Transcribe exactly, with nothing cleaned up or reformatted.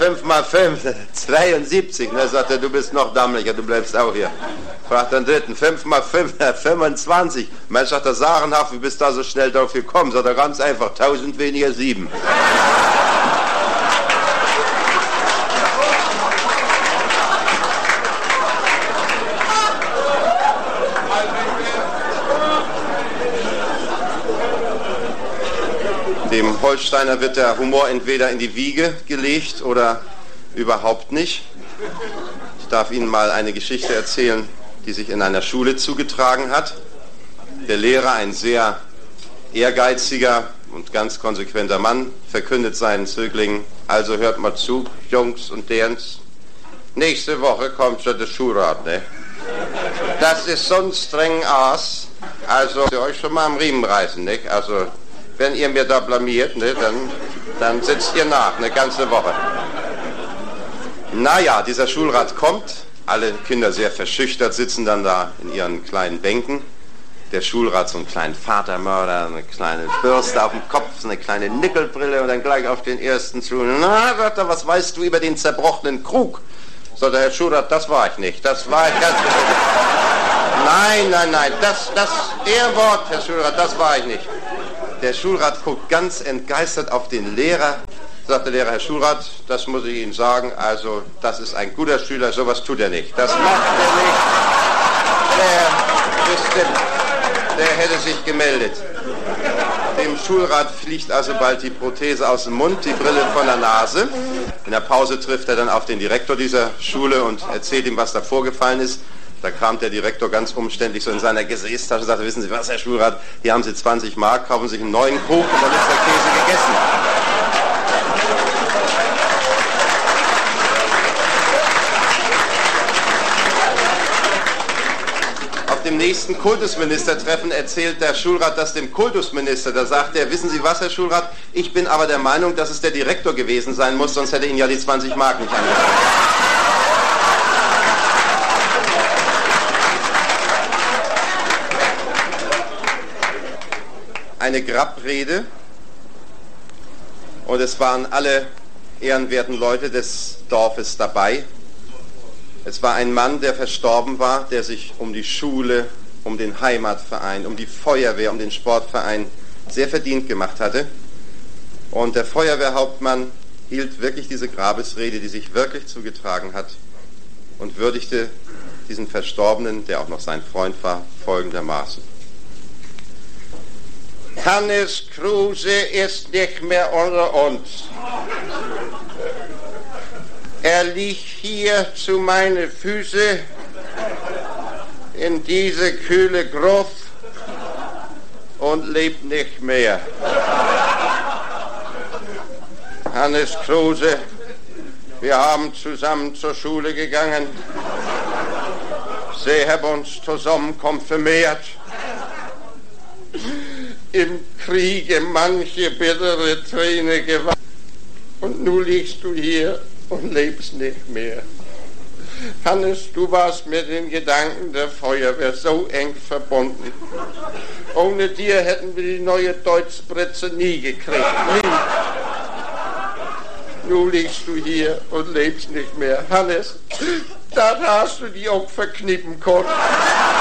fünf mal fünf, zweiundsiebzig. Und er sagte, du bist noch dammlicher, du bleibst auch hier. Fragt den dritten, fünf mal fünf, fünfundzwanzig. Mensch, sagt er, sagenhaft, wie bist du da so schnell drauf gekommen? Sagt er, ganz einfach, tausend weniger sieben. Dem Holsteiner wird der Humor entweder in die Wiege gelegt oder überhaupt nicht. Ich darf Ihnen mal eine Geschichte erzählen, die sich in einer Schule zugetragen hat. Der Lehrer, ein sehr ehrgeiziger und ganz konsequenter Mann, verkündet seinen Zöglingen, also hört mal zu, Jungs und Derns, nächste Woche kommt schon der Schulrat, ne? Das ist so ein streng Aas, also ihr euch schon mal am Riemen reißen, ne? Also wenn ihr mir da blamiert, ne, dann, dann sitzt ihr nach, eine ganze Woche. Naja, dieser Schulrat kommt, alle Kinder sehr verschüchtert sitzen dann da in ihren kleinen Bänken. Der Schulrat so einen kleinen Vatermörder, eine kleine Bürste auf dem Kopf, so eine kleine Nickelbrille und dann gleich auf den ersten zu. Na, sagt er, was weißt du über den zerbrochenen Krug? Sagt der Herr Schulrat, das war ich nicht, das war ich ganz bestimmt. Nein, nein, nein, das, das Ehrwort, Herr Schulrat, das war ich nicht. Der Schulrat guckt ganz entgeistert auf den Lehrer, sagt der Lehrer, Herr Schulrat, das muss ich Ihnen sagen, also das ist ein guter Schüler, sowas tut er nicht. Das macht er nicht. Der, bestimmt, der hätte sich gemeldet. Dem Schulrat fliegt also bald die Prothese aus dem Mund, die Brille von der Nase. In der Pause trifft er dann auf den Direktor dieser Schule und erzählt ihm, was da vorgefallen ist. Da kramt der Direktor ganz umständlich so in seiner Gesäßtasche und sagt, wissen Sie was, Herr Schulrat, hier haben Sie zwanzig Mark, kaufen sich einen neuen Krug und dann ist der Käse gegessen. Auf dem nächsten Kultusministertreffen erzählt der Schulrat das dem Kultusminister. Da sagt er, wissen Sie was, Herr Schulrat, ich bin aber der Meinung, dass es der Direktor gewesen sein muss, sonst hätte Ihnen ja die zwanzig Mark nicht angehört. Eine Grabrede und es waren alle ehrenwerten Leute des Dorfes dabei. Es war ein Mann, der verstorben war, der sich um die Schule, um den Heimatverein, um die Feuerwehr, um den Sportverein sehr verdient gemacht hatte. Und der Feuerwehrhauptmann hielt wirklich diese Grabesrede, die sich wirklich zugetragen hat, und würdigte diesen Verstorbenen, der auch noch sein Freund war, folgendermaßen. Hannes Kruse ist nicht mehr unter uns. Er liegt hier zu meinen Füßen in diese kühle Gruft und lebt nicht mehr. Hannes Kruse, wir haben zusammen zur Schule gegangen. Sie haben uns zusammen konfirmiert. Im Kriege manche bittere Träne geweint. Und nun liegst du hier und lebst nicht mehr. Hannes, du warst mit den Gedanken der Feuerwehr so eng verbunden. Ohne dir hätten wir die neue Deutschspritze nie gekriegt. Nie. Nun liegst du hier und lebst nicht mehr. Hannes, da hast du die auch verknippen können.